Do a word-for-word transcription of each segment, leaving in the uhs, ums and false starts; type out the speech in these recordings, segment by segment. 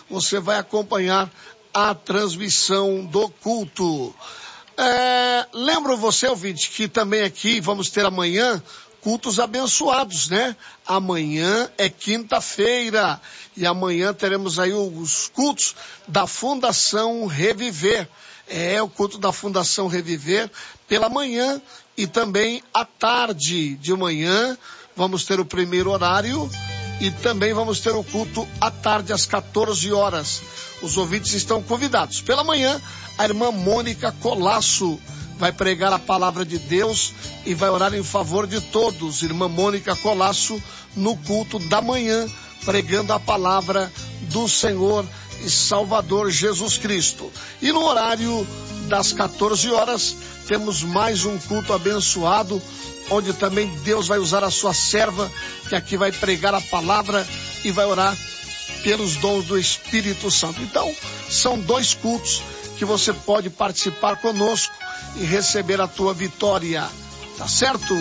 você vai acompanhar a transmissão do culto. É, lembro você, ouvinte, que também aqui vamos ter amanhã cultos abençoados, né? Amanhã é quinta-feira e amanhã teremos aí os cultos da Fundação Reviver. É o culto da Fundação Reviver pela manhã e também à tarde. De manhã vamos ter o primeiro horário e também vamos ter o culto à tarde às quatorze horas. Os ouvintes estão convidados. Pela manhã, a irmã Mônica Colasso vai pregar a palavra de Deus e vai orar em favor de todos. Irmã Mônica Colasso no culto da manhã, pregando a palavra do Senhor e Salvador Jesus Cristo. E no horário das quatorze horas, temos mais um culto abençoado, onde também Deus vai usar a sua serva, que aqui vai pregar a palavra e vai orar pelos dons do Espírito Santo. Então, são dois cultos que você pode participar conosco e receber a tua vitória, tá certo?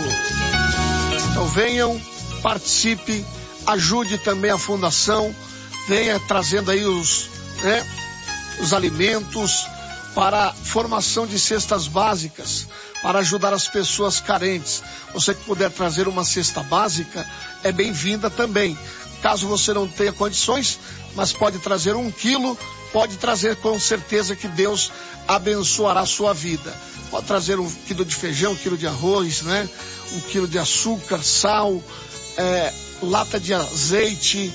Então venham, participe, ajude também a fundação, venha trazendo aí os, né, os alimentos para a formação de cestas básicas, para ajudar as pessoas carentes. Você que puder trazer uma cesta básica, é bem-vinda também. Caso você não tenha condições, mas pode trazer um quilo, pode trazer com certeza que Deus abençoará a sua vida. Pode trazer um quilo de feijão, um quilo de arroz, né? Um quilo de açúcar, sal, é, lata de azeite,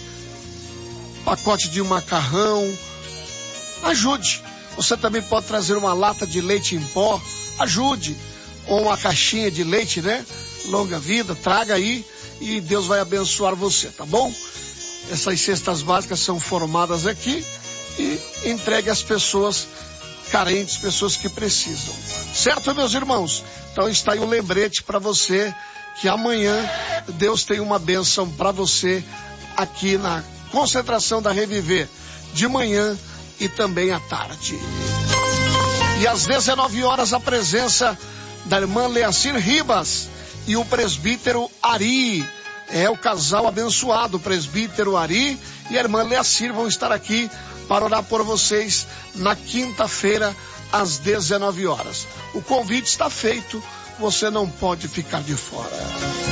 pacote de macarrão. Ajude. Você também pode trazer uma lata de leite em pó. Ajude. Ou uma caixinha de leite, né? Longa vida, traga aí e Deus vai abençoar você, tá bom? Essas cestas básicas são formadas aqui e entregue às pessoas carentes, pessoas que precisam. Certo, meus irmãos? Então está aí um lembrete para você que amanhã Deus tem uma bênção para você aqui na concentração da Reviver, de manhã e também à tarde. E às dezenove horas a presença da irmã Leacir Ribas e o presbítero Ari. É o casal abençoado, o presbítero Ari e a irmã Leacir vão estar aqui para orar por vocês na quinta-feira às dezenove horas. O convite está feito, você não pode ficar de fora.